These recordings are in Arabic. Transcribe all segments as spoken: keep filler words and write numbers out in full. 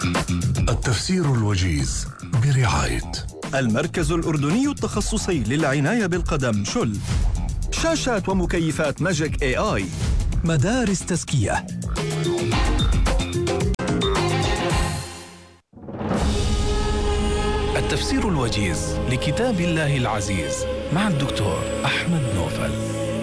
التفسير الوجيز برعاية المركز الأردني التخصصي للعناية بالقدم شل، شاشات ومكيفات ماجيك اي اي، مدارس تزكية. التفسير الوجيز لكتاب الله العزيز مع الدكتور أحمد نوفل.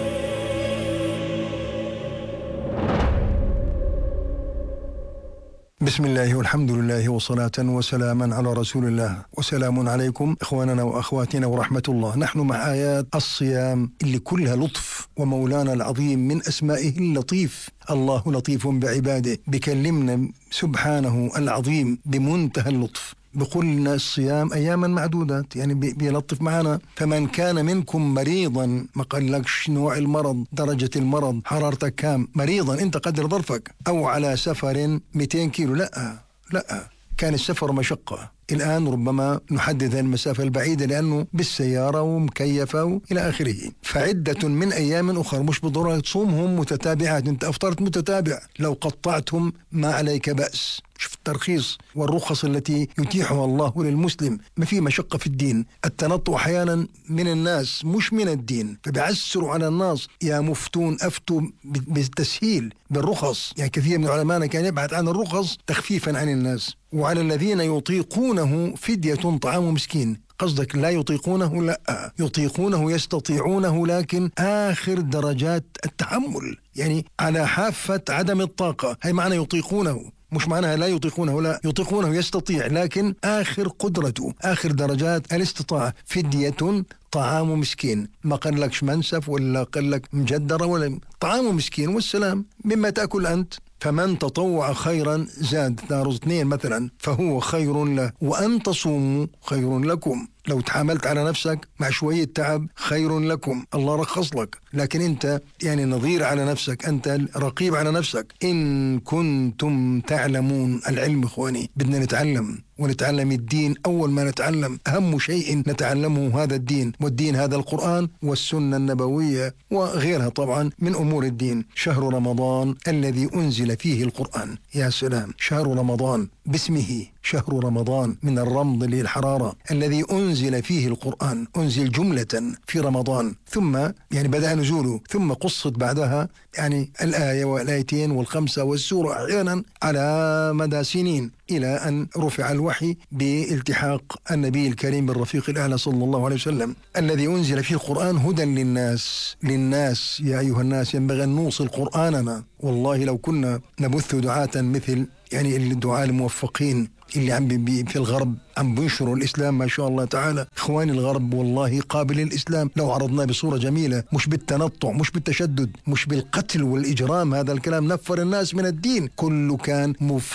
بسم الله والحمد لله وصلاة وسلاما على رسول الله، وسلام عليكم إخواننا وأخواتنا ورحمة الله. نحن مع آيات الصيام اللي كلها لطف، ومولانا العظيم من أسمائه اللطيف. الله لطيف بعباده، بكلمنا سبحانه العظيم بمنتهى اللطف، بقول لنا الصيام أياما معدودات، يعني بيلطف معنا. فمن كان منكم مريضا، ما قالكش نوع المرض، درجة المرض، حرارتك كام، مريضا أنت قدر ظرفك، أو على سفر مئتين كيلو، لا لا، كان السفر مشقة. الآن ربما نحدد المسافة البعيدة لأنه بالسيارة ومكيفة وإلى آخره. فعدة من أيام أخرى، مش بالضرورة تصومهم متتابعات، أنت أفطرت متتابع، لو قطعتهم ما عليك بأس. شوف الترخيص والرخص التي يتيحها الله للمسلم. ما في مشقة في الدين. التنطع أحيانا من الناس مش من الدين، فبيعسروا على الناس. يا مفتون أفتوا بالتسهيل بالرخص، يعني كثير من علماءنا كان يبحث عن الرخص تخفيفا عن الناس. وعلى الذين يطيقونه فدية طعام مسكين. قصدك لا يطيقونه؟ لا، يطيقونه، يستطيعونه، لكن آخر درجات التحمل، يعني على حافة عدم الطاقة. هي معنى يطيقونه، مش معناها لا يطيقونه، لا، يطيقونه يستطيع، لكن آخر قدرته، آخر درجات الاستطاعة. فدية طعام مسكين، ما قال لكش منسف ولا قال لك مجدرة، ولا طعام مسكين والسلام، مما تأكل أنت. فمن تطوع خيرا زاد، نار اثنين مثلا، فهو خير له، وأن تصوموا خير لكم. لو تحاملت على نفسك مع شوية تعب خير لكم، الله رخص لك، لكن أنت يعني نظير على نفسك، أنت رقيب على نفسك. إن كنتم تعلمون، العلم إخواني بدنا نتعلم، ونتعلم الدين. أول ما نتعلم أهم شيء نتعلمه هذا الدين، والدين هذا القرآن والسنة النبوية وغيرها طبعا من أمور الدين. شهر رمضان الذي أنزل فيه القرآن، يا سلام، شهر رمضان باسمه شهر رمضان، من الرمض للحرارة، الذي أنزل فيه القرآن، أنزل جملة في رمضان، ثم يعني بدأ نزوله، ثم قصت بعدها يعني الآية والآيتين والخمسة والسورة أحيانا على مدى سنين، إلى أن رفع الوحي بالتحاق النبي الكريم بالرفيق الأعلى صلى الله عليه وسلم. الذي أنزل فيه القرآن هدى للناس للناس يا أيها الناس، ينبغي أن نوصل قرآننا. والله لو كنا نبث دعاة مثل يعني الدعاة الموفقين اللي عم بي في الغرب عم بينشروا الإسلام ما شاء الله تعالى. إخواني الغرب والله قابل للإسلام لو عرضناه بصورة جميلة، مش بالتنطع، مش بالتشدد، مش بالقتل والإجرام. هذا الكلام نفر الناس من الدين، كله كان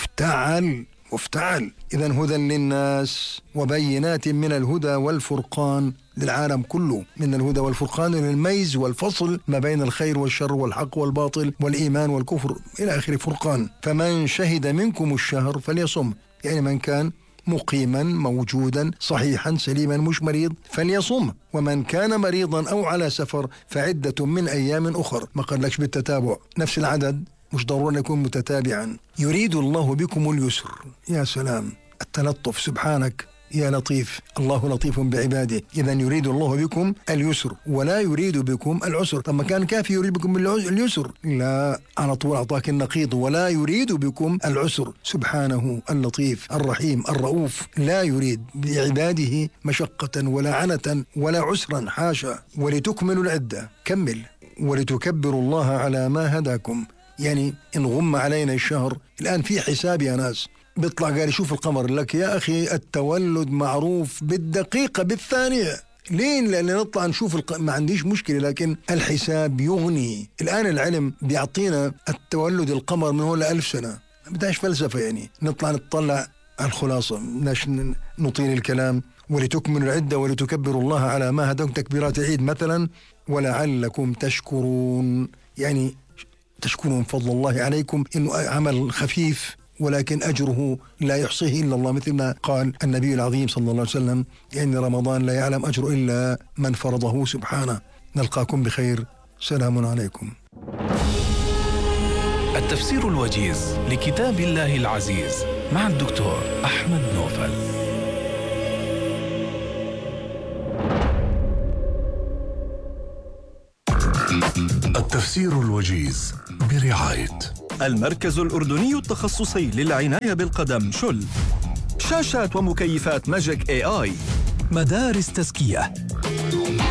مفتعل مفتعل. إذن هدى للناس وبينات من الهدى والفرقان للعالم كله، من الهدى والفرقان للميز والفصل ما بين الخير والشر والحق والباطل والإيمان والكفر إلى آخر فرقان. فمن شهد منكم الشهر فليصم، يعني من كان مقيما موجودا صحيحا سليما مش مريض فليصم، ومن كان مريضا أو على سفر فعدة من أيام أخر. ما قال لكش بالتتابع، نفس العدد، مش ضروري يكون متتابعا. يريد الله بكم اليسر، يا سلام، التلطف، سبحانك يا لطيف، الله لطيف بعباده. إذن يريد الله بكم اليسر ولا يريد بكم العسر. طب ما كان كافي يريد بكم اليسر، لا، على طول أعطاك النقيض، ولا يريد بكم العسر. سبحانه اللطيف الرحيم الرؤوف، لا يريد بعباده مشقة ولا عنة ولا عسرا، حاشا. ولتكملوا العدة، كمل، ولتكبروا الله على ما هداكم. يعني إن غم علينا الشهر الآن في حساب يا ناس، بيطلع قال شوف القمر، لك يا أخي التولد معروف بالدقيقة بالثانية. لين؟ لأن نطلع نشوف الق... ما عنديش مشكلة، لكن الحساب يغني. الآن العلم بيعطينا التولد القمر من هو لألف سنة، ما بدهاش فلسفة، يعني نطلع نطلع الخلاصة، بدناش نطيل الكلام. ولتكملوا العدة ولتكبروا الله على ما هداكم، تكبيرات العيد مثلا. ولعلكم تشكرون، يعني تشكرون فضل الله عليكم، إنه عمل خفيف ولكن أجره لا يحصيه إلا الله، مثل ما قال النبي العظيم صلى الله عليه وسلم: إن رمضان لا يعلم أجر إلا من فرضه سبحانه. نلقاكم بخير، سلام عليكم. التفسير الوجيز لكتاب الله العزيز مع الدكتور أحمد نوفل. التفسير الوجيز برعاية المركز الأردني التخصصي للعناية بالقدم شل. شاشات ومكيفات ماجيك اي اي. مدارس تزكية.